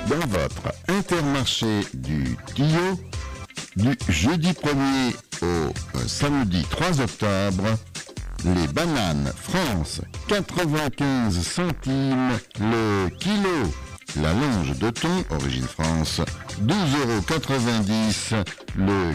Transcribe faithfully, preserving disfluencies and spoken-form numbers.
Dans votre Intermarché du Tillot, du jeudi premier au samedi trois octobre, les bananes France quatre-vingt-quinze centimes le kilo. La longe de thon, origine France, douze euros quatre-vingt-dix le